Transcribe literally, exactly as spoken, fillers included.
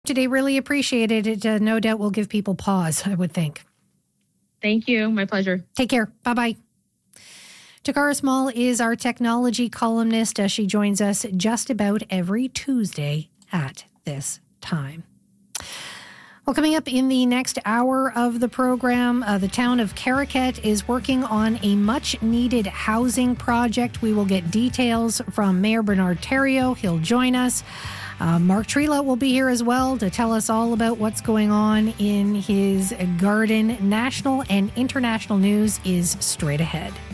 Today, really appreciated it. Uh, no doubt will give people pause, I would think. Thank you. My pleasure. Take care. Bye-bye. Takara Small is our technology columnist. Uh, she joins us just about every Tuesday at this time. Well, coming up in the next hour of the program, uh, the town of Caraquet is working on a much-needed housing project. We will get details from Mayor Bernard Theriault. He'll join us. Uh, Mark Trela will be here as well to tell us all about what's going on in his garden. National and international news is straight ahead.